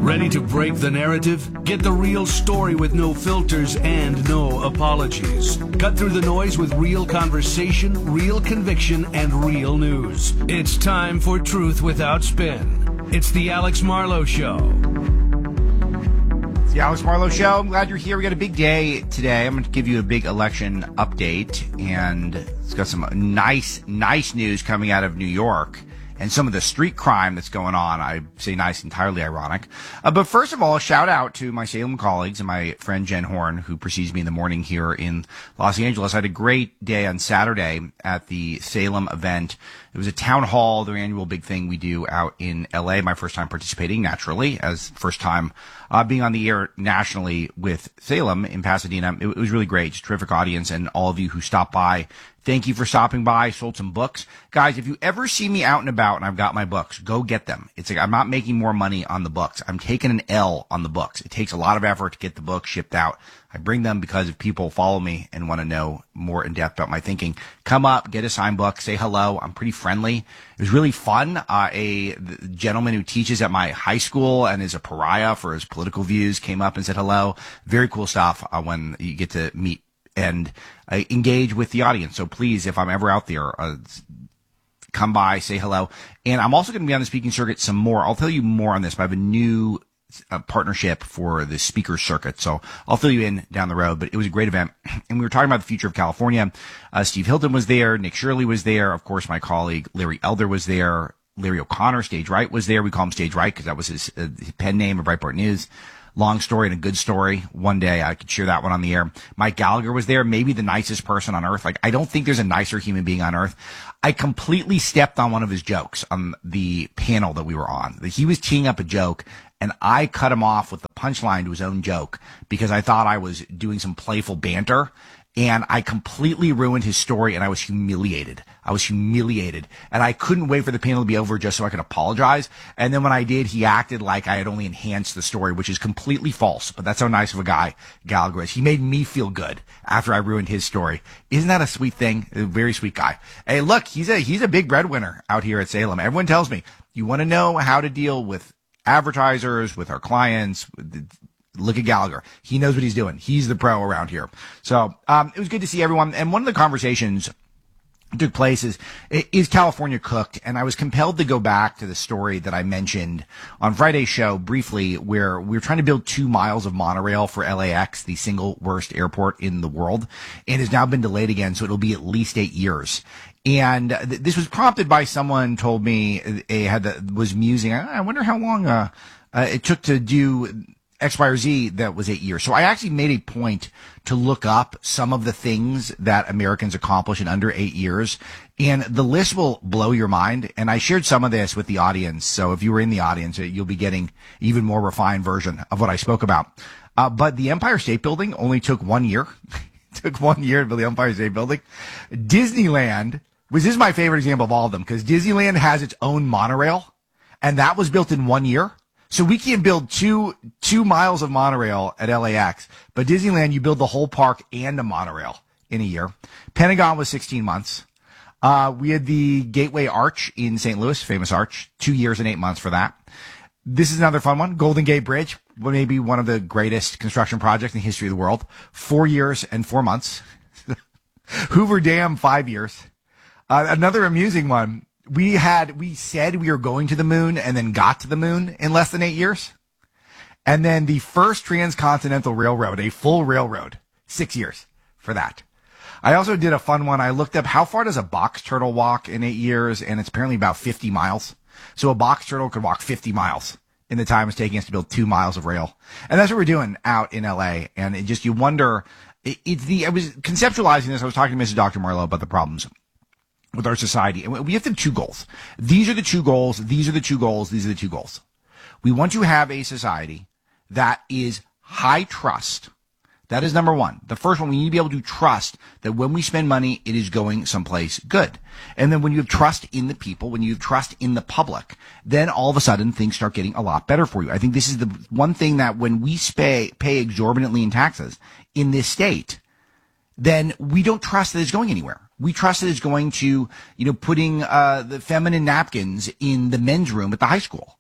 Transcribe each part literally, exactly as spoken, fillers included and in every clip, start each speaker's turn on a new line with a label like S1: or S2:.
S1: Ready to break the narrative? Get the real story with no filters and no apologies. Cut through the noise with real conversation, real conviction, and real news. It's time for Truth Without Spin. It's the Alex Marlow Show.
S2: It's the Alex Marlow Show. I'm glad you're here. We got a big day today. I'm going to give you a big election update, and it's got some nice, nice news coming out of New York. And some of the street crime that's going on. I say nice, entirely ironic. Uh, but first of all, a shout out to my Salem colleagues and my friend Jen Horn, who precedes me in the morning here in Los Angeles. I had a great day on Saturday at the Salem event. It was a town hall, their annual big thing we do out in L A. My first time participating, naturally, as first time uh, being on the air nationally with Salem in Pasadena. It, it was really great. Just terrific audience, and all of you who stopped by, thank you for stopping by. Sold some books. Guys, if you ever see me out and about and I've got my books, go get them. It's like I'm not making more money on the books. I'm taking an L on the books. It takes a lot of effort to get the books shipped out. I bring them because if people follow me and want to know more in depth about my thinking, come up, get a signed book, say hello. I'm pretty friendly. It was really fun. Uh, a gentleman who teaches at my high school and is a pariah for his political views came up and said hello. Very cool stuff uh, when you get to meet and uh, engage with the audience. So please, if I'm ever out there, uh, come by, say hello. And I'm also going to be on the speaking circuit some more. I'll tell you more on this, but I have a new uh, partnership for the speaker circuit. So I'll fill you in down the road, but it was a great event. And we were talking about the future of California. Uh, Steve Hilton was there. Nick Shirley was there. Of course, my colleague Larry Elder was there. Larry O'Connor, Stage Right, was there. We call him Stage Right because that was his, uh, his pen name at Breitbart News. Long story and a good story. One day I could share that one on the air. Mike Gallagher was there, maybe the nicest person on earth. Like, I don't think there's a nicer human being on earth. I completely stepped on one of his jokes on the panel that we were on. He was teeing up a joke, and I cut him off with the punchline to his own joke because I thought I was doing some playful banter. And I completely ruined his story, and I was humiliated. I was humiliated. And I couldn't wait for the panel to be over just so I could apologize. And then when I did, he acted like I had only enhanced the story, which is completely false. But that's how nice of a guy Gallagher is. He made me feel good after I ruined his story. Isn't that a sweet thing? A very sweet guy. Hey, look, he's a, he's a big breadwinner out here at Salem. Everyone tells me, you want to know how to deal with advertisers, with our clients, with look at Gallagher. He knows what he's doing. He's the pro around here. So um, it was good to see everyone. And one of the conversations took place is, is California cooked? And I was compelled to go back to the story that I mentioned on Friday's show briefly, where we were trying to build two miles of monorail for L A X, the single worst airport in the world, and has now been delayed again. So it'll be at least eight years. And th- this was prompted by someone told me uh, had the, was musing. I wonder how long uh, uh, it took to do X, Y, or Z that was eight years. So I actually made a point to look up some of the things that Americans accomplish in under eight years. And the list will blow your mind. And I shared some of this with the audience. So if you were in the audience, you'll be getting even more refined version of what I spoke about. Uh, but the Empire State Building only took one year. It took one year to build the Empire State Building. Disneyland was, this is my favorite example of all of them, because Disneyland has its own monorail, and that was built in one year. So we can build two, two miles of monorail at L A X, but Disneyland, you build the whole park and a monorail in a year. Pentagon was sixteen months. Uh, we had the Gateway Arch in Saint Louis, famous arch, two years and eight months for that. This is another fun one. Golden Gate Bridge, maybe one of the greatest construction projects in the history of the world. Four years and four months. Hoover Dam, five years. Uh, another amusing one. We had, we said we were going to the moon and then got to the moon in less than eight years. And then the first transcontinental railroad, a full railroad, six years for that. I also did a fun one. I looked up how far does a box turtle walk in eight years, and it's apparently about fifty miles. So a box turtle could walk fifty miles in the time it's taking us to build two miles of rail. And that's what we're doing out in L A. And it just, you wonder, it, it's the, I was conceptualizing this. I was talking to Missus Doctor Marlowe about the problems with our society. And we have to have two goals. These are the two goals. These are the two goals. These are the two goals. We want to have a society that is high trust. That is number one. The first one, we need to be able to trust that when we spend money, it is going someplace good. And then when you have trust in the people, when you have trust in the public, then all of a sudden things start getting a lot better for you. I think this is the one thing that when we pay, pay exorbitantly in taxes in this state, then we don't trust that it's going anywhere. We trust that it's going to, you know, putting uh, the feminine napkins in the men's room at the high school.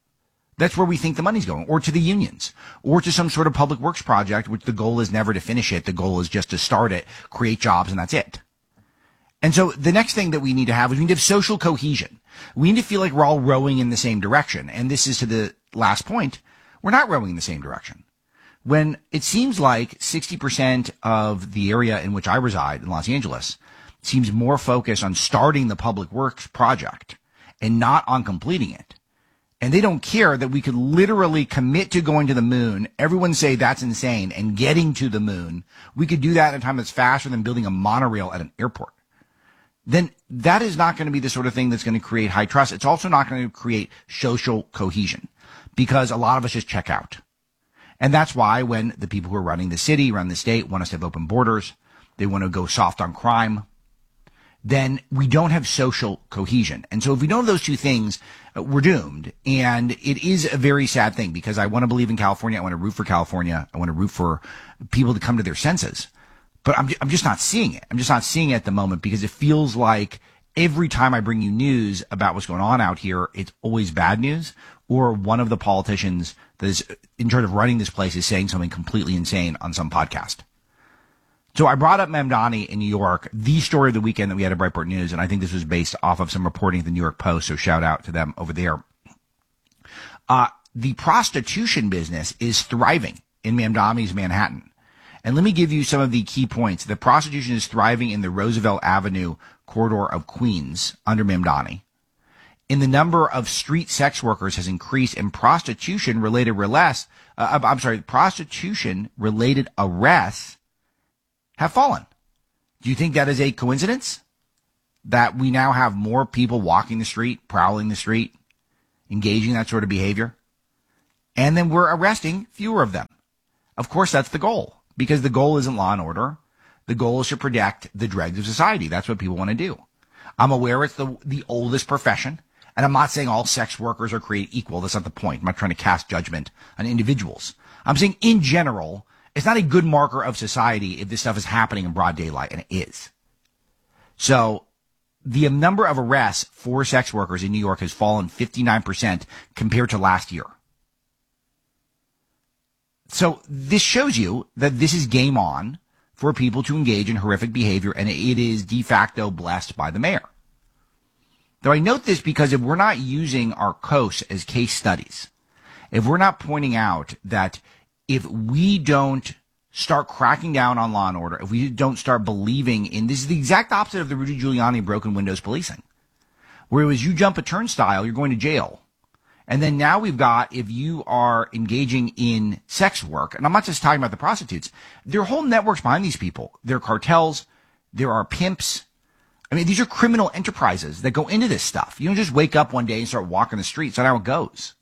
S2: That's where we think the money's going, or to the unions, or to some sort of public works project, which the goal is never to finish it. The goal is just to start it, create jobs, and that's it. And so the next thing that we need to have is we need to have social cohesion. We need to feel like we're all rowing in the same direction. And this is to the last point. We're not rowing in the same direction. When it seems like sixty percent of the area in which I reside in Los Angeles seems more focused on starting the public works project and not on completing it. And they don't care that we could literally commit to going to the moon. Everyone say that's insane, and getting to the moon. We could do that in a time that's faster than building a monorail at an airport. Then that is not going to be the sort of thing that's going to create high trust. It's also not going to create social cohesion, because a lot of us just check out. And that's why when the people who are running the city, run the state, want us to have open borders, they want to go soft on crime, then we don't have social cohesion. And so if we don't have those two things, uh, we're doomed. And it is a very sad thing, because I want to believe in California. I want to root for California. I want to root for people to come to their senses. But I'm, I'm just not seeing it. I'm just not seeing it at the moment, because it feels like every time I bring you news about what's going on out here, it's always bad news, or one of the politicians that is in charge of running this place is saying something completely insane on some podcast. So I brought up Mamdani in New York, the story of the weekend that we had at Breitbart News, and I think this was based off of some reporting at the New York Post, so shout out to them over there. Uh, the prostitution business is thriving in Mamdani's Manhattan. And let me give you some of the key points. The prostitution is thriving in the Roosevelt Avenue corridor of Queens under Mamdani. In the number of street sex workers has increased, and prostitution-related arrests, uh, I'm sorry, prostitution-related arrests have fallen. Do you think that is a coincidence? That we now have more people walking the street, prowling the street, engaging in that sort of behavior? And then we're arresting fewer of them. Of course, that's the goal, because the goal isn't law and order. The goal is to protect the dregs of society. That's what people want to do. I'm aware it's the, the oldest profession. And I'm not saying all sex workers are created equal. That's not the point. I'm not trying to cast judgment on individuals. I'm saying in general, it's not a good marker of society if this stuff is happening in broad daylight, and it is. So the number of arrests for sex workers in New York has fallen fifty-nine percent compared to last year. So this shows you that this is game on for people to engage in horrific behavior, and it is de facto blessed by the mayor. Though I note this because if we're not using our coasts as case studies, if we're not pointing out that if we don't start cracking down on law and order, if we don't start believing in, this is the exact opposite of the Rudy Giuliani broken windows policing, where it was you jump a turnstile, you're going to jail. And then now we've got, if you are engaging in sex work, and I'm not just talking about the prostitutes, there are whole networks behind these people. There are cartels, there are pimps. I mean, these are criminal enterprises that go into this stuff. You don't just wake up one day and start walking the streets. That's not how it goes.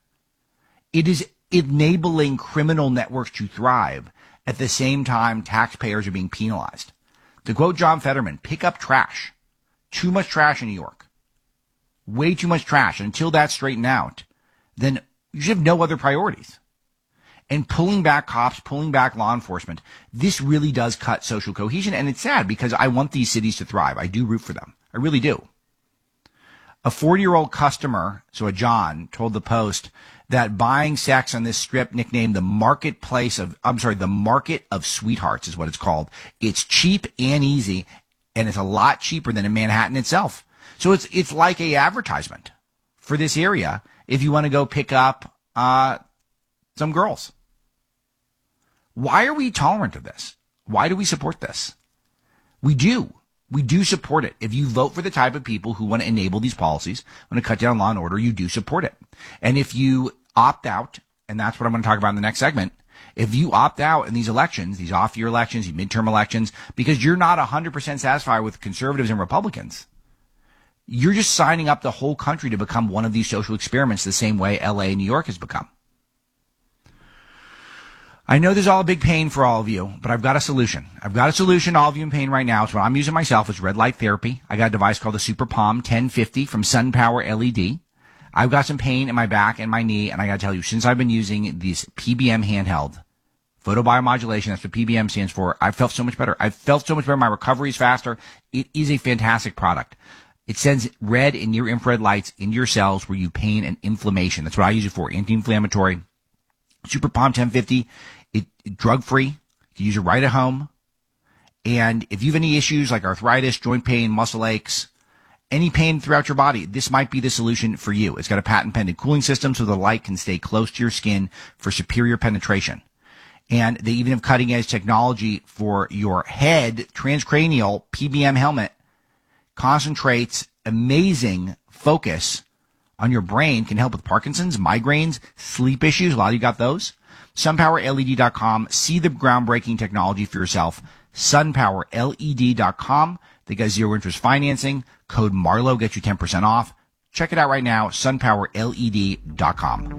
S2: It is enabling criminal networks to thrive. At the same time, taxpayers are being penalized. To quote John Fetterman, pick up trash. Too much trash in New York. Way too much trash. And until that's straightened out, then you should have no other priorities. And pulling back cops, pulling back law enforcement, this really does cut social cohesion. And it's sad, because I want these cities to thrive. I do root for them. I really do. A forty-year-old customer, so a John, told the Post that buying sex on this strip, nicknamed the marketplace of, I'm sorry, the market of sweethearts is what it's called. It's cheap and easy, and it's a lot cheaper than in Manhattan itself. So it's it's like a advertisement for this area if you want to go pick up uh some girls. Why are we tolerant of this? Why do we support this? We do. We do support it. If you vote for the type of people who want to enable these policies, want to cut down law and order, you do support it. And if you opt out, and that's what I'm going to talk about in the next segment, if you opt out in these elections, these off-year elections, these midterm elections, because you're not one hundred percent satisfied with conservatives and Republicans, you're just signing up the whole country to become one of these social experiments the same way L A and New York has become. I know there's all a big pain for all of you, but I've got a solution. I've got a solution. All of you in pain right now. It's what I'm using myself. It's red light therapy. I got a device called the Super Palm ten fifty from SunPower L E D. I've got some pain in my back and my knee, and I got to tell you, since I've been using these P B M handheld, photobiomodulation, that's what P B M stands for, I've felt so much better. I've felt so much better. My recovery is faster. It is a fantastic product. It sends red and near-infrared lights into your cells where you pain and inflammation. That's what I use it for, anti-inflammatory. Super Palm ten fifty, it, it drug-free. You can use it right at home. And if you have any issues like arthritis, joint pain, muscle aches, any pain throughout your body, this might be the solution for you. It's got a patent-pending cooling system so the light can stay close to your skin for superior penetration. And they even have cutting-edge technology for your head. Transcranial P B M helmet concentrates amazing focus on your brain, can help with Parkinson's, migraines, sleep issues. A lot of you got those. sun power L E D dot com. See the groundbreaking technology for yourself. sun power L E D dot com. They got zero interest financing. Code Marlowe gets you ten percent off. Check it out right now. sun power L E D dot com.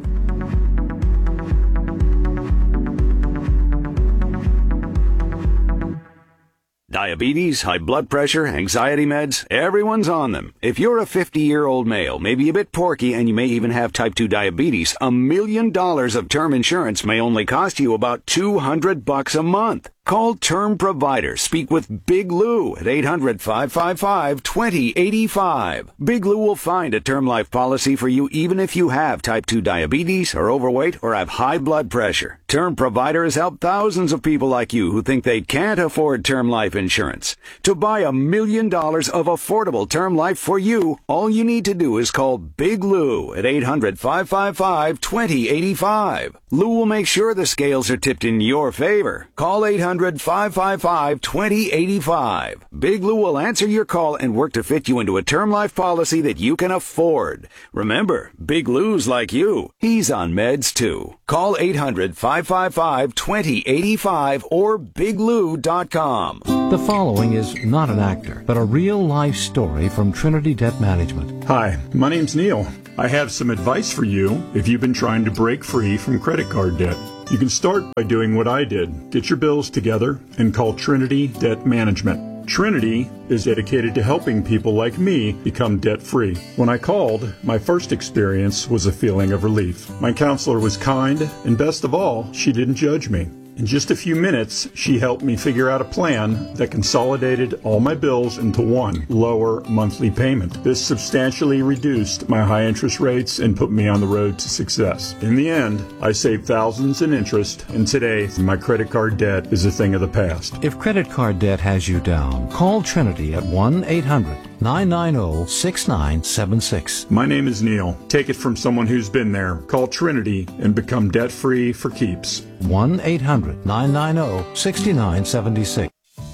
S3: Diabetes, high blood pressure, anxiety meds, everyone's on them. If you're a fifty-year-old male, maybe a bit porky, and you may even have type two diabetes, a million dollars of term insurance may only cost you about two hundred bucks a month. Call Term Provider. Speak with Big Lou at eight hundred, five five five, two zero eight five. Big Lou will find a term life policy for you even if you have type two diabetes, are overweight, or have high blood pressure. Term Provider has helped thousands of people like you who think they can't afford term life insurance. To buy a million dollars of affordable term life for you, all you need to do is call Big Lou at eight hundred, five five five, two zero eight five. Lou will make sure the scales are tipped in your favor. Call eight hundred, five five five, two zero eight five. Big Lou will answer your call and work to fit you into a term life policy that you can afford. Remember, Big Lou's like you. He's on meds too. Call eight hundred, five five five, two zero eight five or big lou dot com.
S4: The following is not an actor, but a real-life story from Trinity Debt Management.
S5: Hi, my name's Neil. I have some advice for you if you've been trying to break free from credit card debt. You can start by doing what I did. Get your bills together and call Trinity Debt Management. Trinity is dedicated to helping people like me become debt-free. When I called, my first experience was a feeling of relief. My counselor was kind, and best of all, she didn't judge me. In just a few minutes, she helped me figure out a plan that consolidated all my bills into one lower monthly payment. This substantially reduced my high interest rates and put me on the road to success. In the end, I saved thousands in interest, and today, my credit card debt is a thing of the past.
S4: If credit card debt has you down, call Trinity at one eight hundred, nine nine zero, six nine seven six.
S5: My name is Neil. Take it from someone who's been there. Call Trinity and become debt-free for keeps.
S4: one eight hundred, nine nine zero, six nine seven six.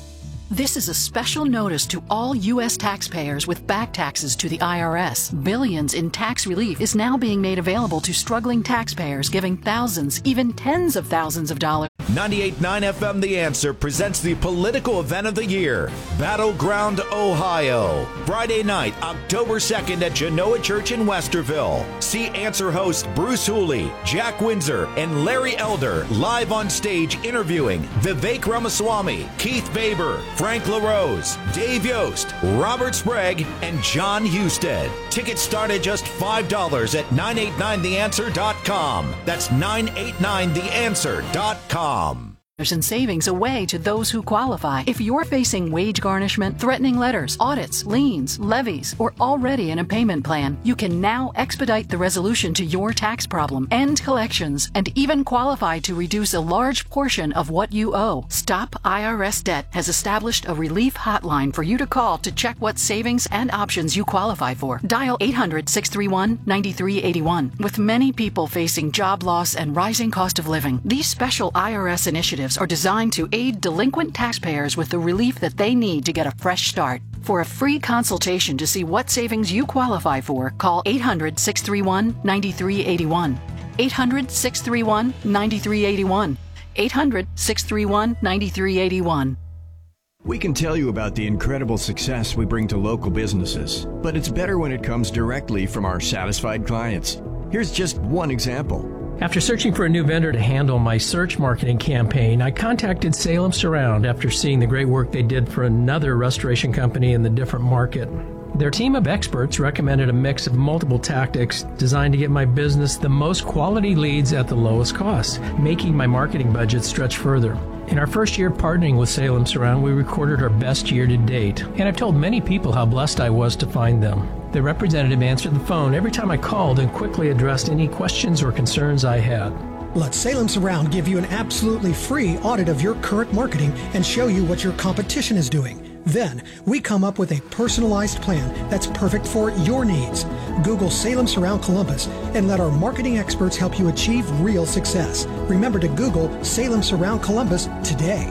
S6: This is a special notice to all U S taxpayers with back taxes to the I R S. Billions in tax relief is now being made available to struggling taxpayers, giving thousands, even tens of thousands of dollars.
S7: ninety-eight point nine F M The Answer presents the political event of the year, Battleground, Ohio. Friday night, October second at Genoa Church in Westerville. See Answer host Bruce Hooley, Jack Windsor, and Larry Elder live on stage interviewing Vivek Ramaswamy, Keith Baber, Frank LaRose, Dave Yost, Robert Sprague, and John Husted. Tickets start at just five dollars at nine eight nine the answer dot com. That's nine eight nine the answer dot com.
S6: And savings away to those who qualify. If you're facing wage garnishment, threatening letters, audits, liens, levies, or already in a payment plan, you can now expedite the resolution to your tax problem, end collections, and even qualify to reduce a large portion of what you owe. Stop I R S Debt has established a relief hotline for you to call to check what savings and options you qualify for. Dial eight hundred, six three one, nine three eight one. With many people facing job loss and rising cost of living, these special I R S initiatives are designed to aid delinquent taxpayers with the relief that they need to get a fresh start. For a free consultation to see what savings you qualify for, call eight hundred, six three one, nine three eight one. eight hundred, six three one, nine three eight one. eight hundred, six three one, nine three eight one.
S8: We can tell you about the incredible success we bring to local businesses, but it's better when it comes directly from our satisfied clients. Here's just one example.
S9: After searching for a new vendor to handle my search marketing campaign, I contacted Salem Surround after seeing the great work they did for another restoration company in the different market. Their team of experts recommended a mix of multiple tactics designed to get my business the most quality leads at the lowest cost, making my marketing budget stretch further. In our first year partnering with Salem Surround, we recorded our best year to date, and I've told many people how blessed I was to find them. The representative answered the phone every time I called and quickly addressed any questions or concerns I had.
S10: Let Salem Surround give you an absolutely free audit of your current marketing and show you what your competition is doing. Then, we come up with a personalized plan that's perfect for your needs. Google Salem Surround Columbus and let our marketing experts help you achieve real success. Remember to Google Salem Surround Columbus today.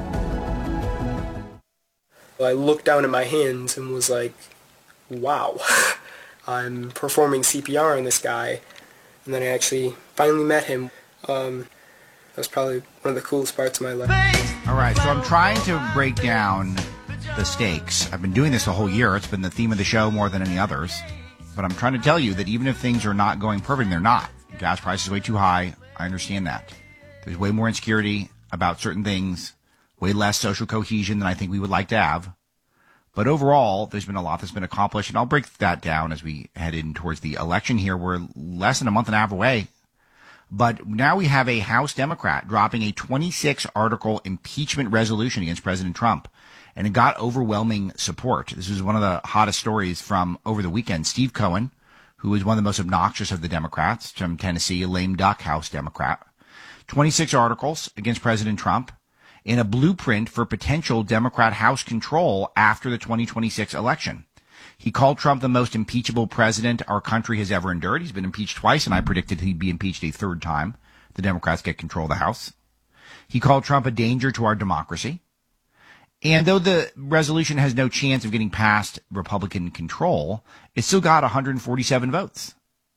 S11: I looked down at my hands and was like, wow, I'm performing C P R on this guy. And then I actually finally met him. Um, that was probably one of the coolest parts of my life.
S2: All right, so I'm trying to break down the stakes. I've been doing this the whole year. It's been the theme of the show more than any others. But I'm trying to tell you that even if things are not going perfect, they're not. Gas price is way too high. I understand that. There's way more insecurity about certain things, way less social cohesion than I think we would like to have. But overall, there's been a lot that's been accomplished, and I'll break that down as we head in towards the election here. We're less than a month and a half away. But now we have a House Democrat dropping a twenty-six article impeachment resolution against President Trump. And it got overwhelming support. This was one of the hottest stories from over the weekend. Steve Cohen, who is one of the most obnoxious of the Democrats from Tennessee, a lame duck House Democrat. twenty-six articles against President Trump in a blueprint for potential Democrat House control after the twenty twenty-six election. He called Trump the most impeachable president our country has ever endured. He's been impeached twice, and I predicted he'd be impeached a third time. The Democrats get control of the House. He called Trump a danger to our democracy. And though the resolution has no chance of getting past Republican control, it still got one hundred forty-seven votes.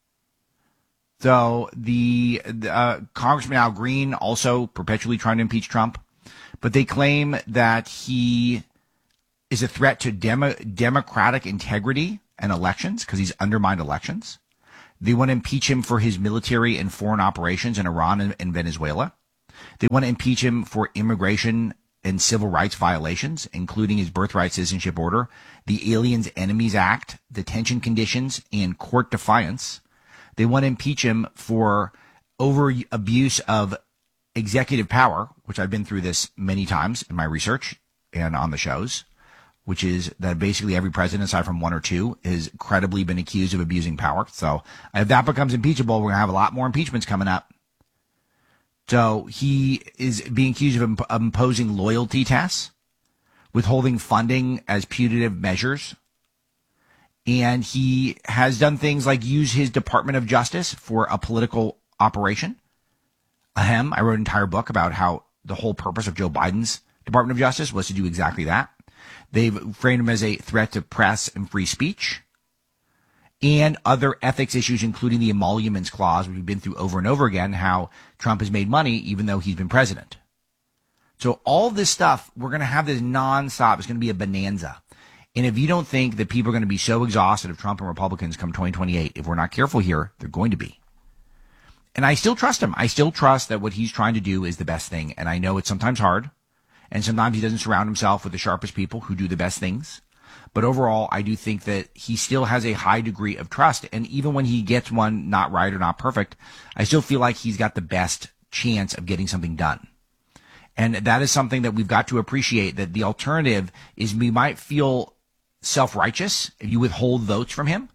S2: So the uh, Congressman Al Green also perpetually trying to impeach Trump, but they claim that he is a threat to demo- democratic integrity and elections because he's undermined elections. They want to impeach him for his military and foreign operations in Iran and, and Venezuela. They want to impeach him for immigration and civil rights violations, including his birthright citizenship order, the Aliens Enemies Act, detention conditions, and court defiance. They want to impeach him for over abuse of executive power, which I've been through this many times in my research and on the shows, which is that basically every president, aside from one or two, has credibly been accused of abusing power. So if that becomes impeachable, we're going to have a lot more impeachments coming up. So he is being accused of imp- imposing loyalty tests, withholding funding as punitive measures. And he has done things like use his Department of Justice for a political operation. Ahem, I wrote an entire book about how the whole purpose of Joe Biden's Department of Justice was to do exactly that. They've framed him as a threat to press and free speech and other ethics issues, including the emoluments clause, which we've been through over and over again, how Trump has made money even though he's been president. So all this stuff, we're going to have this nonstop. It's going to be a bonanza. And if you don't think that people are going to be so exhausted of Trump and Republicans come twenty twenty-eight, if we're not careful here, they're going to be. And I still trust him. I still trust that what he's trying to do is the best thing. And I know it's sometimes hard. And sometimes he doesn't surround himself with the sharpest people who do the best things. But overall, I do think that he still has a high degree of trust. And even when he gets one not right or not perfect, I still feel like he's got the best chance of getting something done. And that is something that we've got to appreciate, that the alternative is we might feel self-righteous if you withhold votes from him,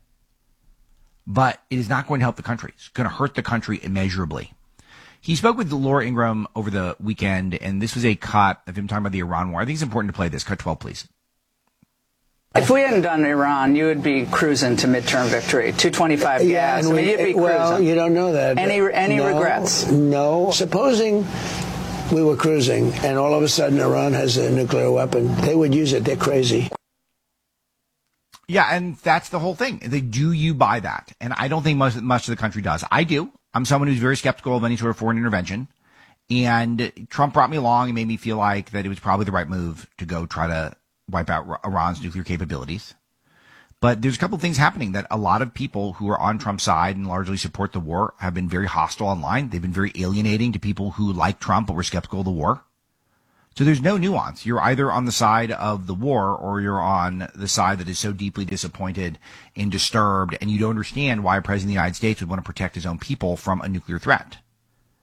S2: but it is not going to help the country. It's going to hurt the country immeasurably. He spoke with Laura Ingraham over the weekend, and this was a cut of him talking about the Iran war. I think it's important to play this. Cut twelve, please.
S12: If we hadn't done Iran, you would be cruising to midterm victory, two twenty-five
S13: yeah,
S12: gas. I mean,
S13: we,
S12: you'd be
S13: well,
S12: cruising.
S13: You don't know that.
S12: Any any
S13: no,
S12: regrets?
S13: No. Supposing we were cruising and all of a sudden Iran has a nuclear weapon, they would use it. They're crazy.
S2: Yeah, and that's the whole thing. They, do you buy that? And I don't think much, much of the country does. I do. I'm someone who's very skeptical of any sort of foreign intervention. And Trump brought me along and made me feel like that it was probably the right move to go try to wipe out Iran's nuclear capabilities. But there's a couple of things happening that a lot of people who are on Trump's side and largely support the war have been very hostile online. They've been very alienating to people who like Trump but were skeptical of the war. So there's no nuance. You're either on the side of the war or you're on the side that is so deeply disappointed and disturbed, and you don't understand why a president of the United States would want to protect his own people from a nuclear threat.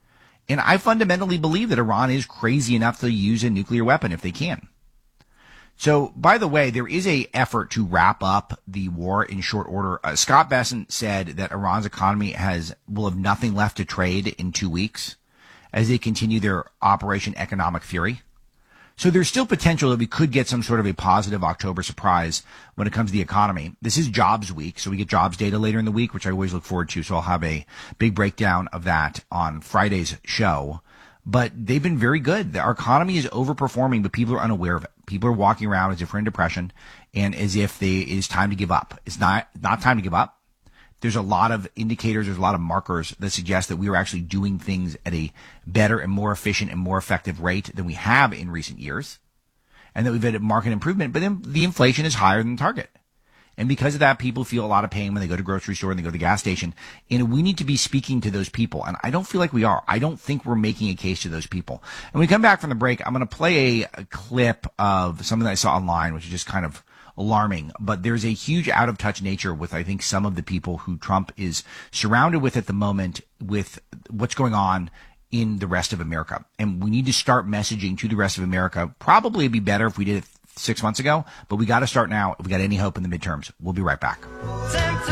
S2: And I fundamentally believe that Iran is crazy enough to use a nuclear weapon if they can. So, by the way, there is a effort to wrap up the war in short order. Uh, Scott Bessent said that Iran's economy has will have nothing left to trade in two weeks as they continue their Operation Economic Fury. So there's still potential that we could get some sort of a positive October surprise when it comes to the economy. This is jobs week, so we get jobs data later in the week, which I always look forward to. So I'll have a big breakdown of that on Friday's show. But they've been very good. Our economy is overperforming, but people are unaware of it. People are walking around as if we're in depression and as if they, it is time to give up. It's not, not time to give up. There's a lot of indicators, there's a lot of markers that suggest that we are actually doing things at a better and more efficient and more effective rate than we have in recent years, and that we've had a market improvement. But then the inflation is higher than target. And because of that, people feel a lot of pain when they go to the grocery store and they go to the gas station. And we need to be speaking to those people. And I don't feel like we are. I don't think we're making a case to those people. And when we come back from the break, I'm going to play a, a clip of something that I saw online, which is just kind of alarming. But there's a huge out of touch nature with, I think, some of the people who Trump is surrounded with at the moment with what's going on in the rest of America. And we need to start messaging to the rest of America. Probably it'd be better if we did it six months ago, but we got to start now if we got any hope in the midterms. We'll be right back.